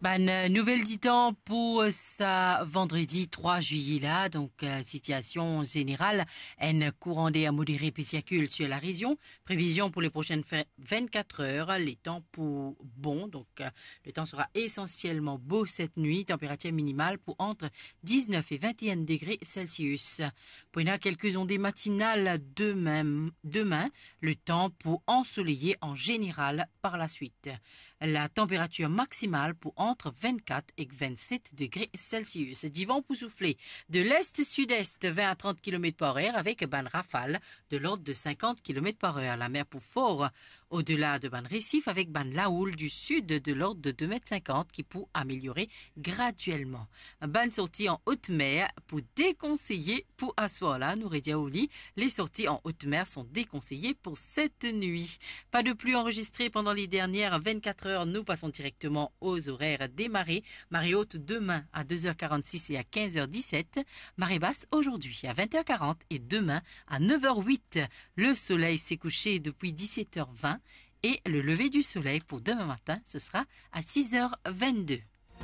Nouvelle du temps pour ça vendredi 3 juillet là, donc situation générale, un courant d'air modéré qui circule sur la région, prévision pour les prochaines 24 heures, les temps pour bon, donc le temps sera essentiellement beau cette nuit, température minimale pour entre 19 et 21 degrés Celsius. Pour quelques ondées matinales demain, le temps pour ensoleiller en général par la suite. La température maximale pour entre 24 et 27 degrés Celsius. Du vent pour souffler de l'est-sud-est 20 à 30 km par heure avec ban rafale de l'ordre de 50 km par heure. La mer pour fort au-delà de ban récif avec ban laoul du sud de l'ordre de 2,50 m qui pour améliorer graduellement. Ban sortie en haute mer pour déconseiller pour asseoir là, nous au lit. Les sorties en haute mer sont déconseillées pour cette nuit. Pas de pluie enregistrée pendant les dernières 24 heures. Nous passons directement aux horaires des marées. Marée haute demain à 2h46 et à 15h17. Marée basse aujourd'hui à 20h40 et demain à 9h08. Le soleil s'est couché depuis 17h20 et le lever du soleil pour demain matin, ce sera à 6h22.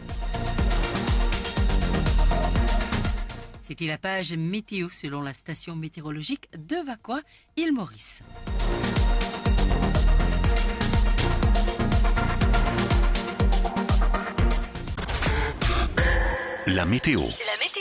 C'était la page météo selon la station météorologique de Vacois, Île-Maurice. La météo.